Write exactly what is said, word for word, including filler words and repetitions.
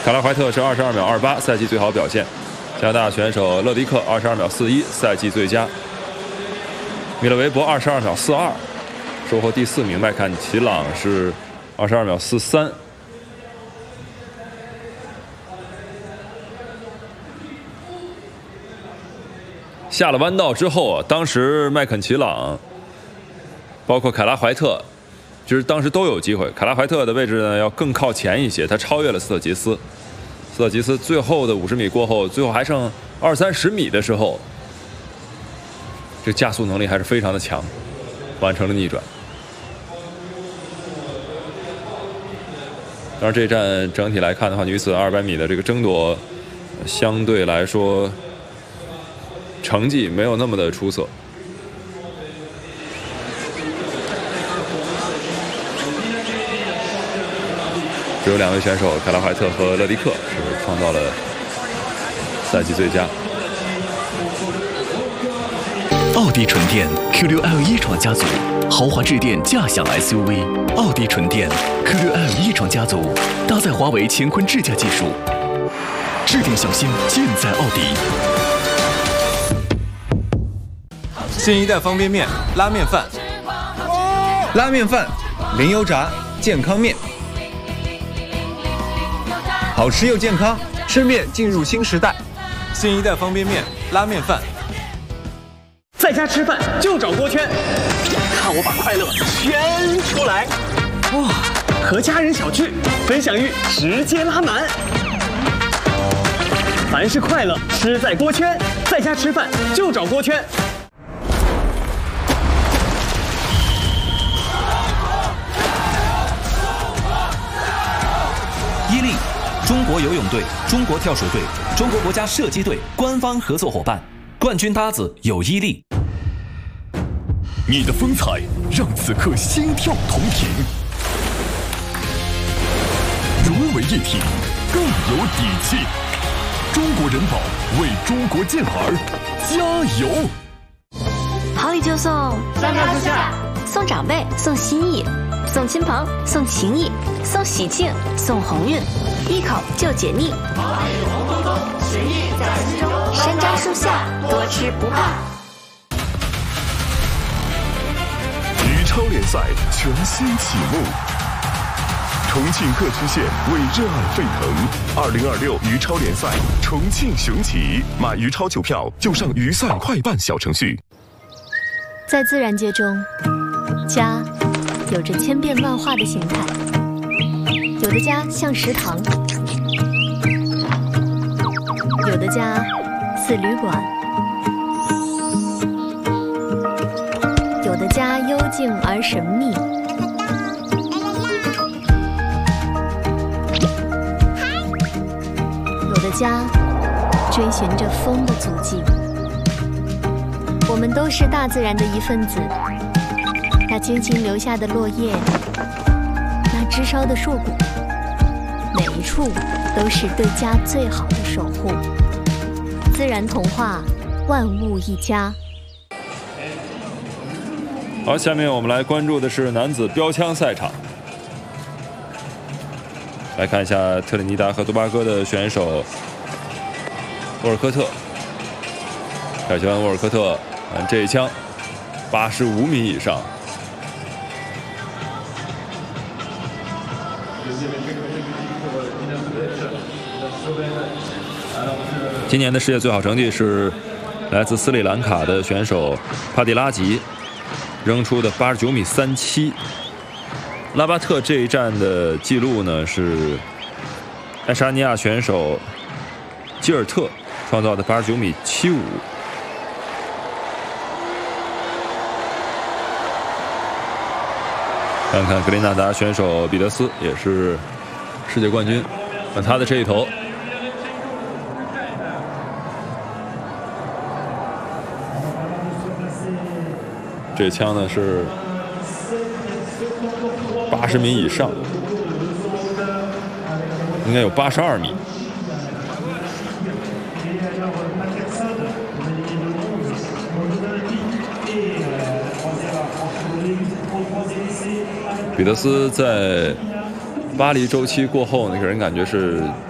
卡拉怀特是二十二秒二八，赛季最好表现。加拿大选手勒迪克二十二秒四一，赛季最佳。米勒维博二十二秒四二，收获第四名。麦坎齐朗是二十二秒四三。下了弯道之后啊，当时麦肯齐朗，包括凯拉怀特，其实当时都有机会。凯拉怀特的位置呢要更靠前一些，他超越了斯特吉斯。斯特吉斯最后的五十米过后，最后还剩二三十米的时候，这加速能力还是非常的强，完成了逆转。当然，这一站整体来看的话，女子二百米的这个争夺，相对来说成绩没有那么的出色。只有两位选手凯拉怀特和勒迪克是创造了赛季最佳。 奥迪纯电 Q 六 L 一创家族，豪华智电驾享 S U V。奥迪纯电 Q 六 L 一创家族，搭载华为乾坤智驾技术，智电小新尽在奥迪。 新一代方便面拉面饭， 拉面饭，零油炸，健康面。好吃又健康，吃面进入新时代。 新一代方便面拉面饭， 在家吃饭就找锅圈，看我把快乐圈出来！哇，和家人小聚，分享欲直接拉满。凡是快乐，吃在锅圈，在家吃饭就找锅圈。 伊利。中国游泳队、中国跳水队、中国国家射击队官方合作伙伴，冠军搭子有伊利。你的风采让此刻心跳同频，融为一体，更有底气。中国人保为中国健儿加油！ 好礼就送， 三上四下， 送长辈，送心意，送亲朋，送情谊，送喜庆，送鸿运。一口就解腻， 好礼红彤彤，心意在心中。 山楂树下，多吃不怕。 余超联赛全新启幕，重庆各区县为热爱沸腾。二零二六余超联赛重庆雄起，买余超球票就上余赛快办小程序。 在自然界中，家有着千变万化的形态。有的家像食堂，有的家似旅馆，有的家幽静而神秘，有的家追寻着风的足迹。我们都是大自然的一份子，那轻轻留下的落叶，那枝梢的硕果，每一处都是对家最好的守护。自然童话，万物一家。 好，下面我们来关注的是男子标枪赛场。来看一下特立尼达和多巴哥的选手沃尔科特，凯旋沃尔科特，嗯，这一枪八十五米以上。今年的世界最好成绩是来自斯里兰卡的选手帕蒂拉吉扔出的八十九米三七。拉巴特这一站的记录呢是爱沙尼亚选手基尔特创造的八十九米七五。看看格林纳达选手彼得斯也是世界冠军，那他的这一头。这枪呢是八十米以上，应该有八十二米。彼得斯在巴黎周期过后呢，给人感觉是